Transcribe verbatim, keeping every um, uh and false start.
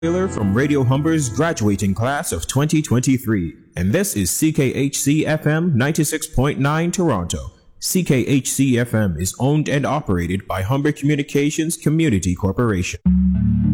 Taylor from Radio Humber's graduating class of twenty twenty-three, and this is C K H C F M ninety-six point nine Toronto. C K H C F M is owned and operated by Humber Communications Community Corporation.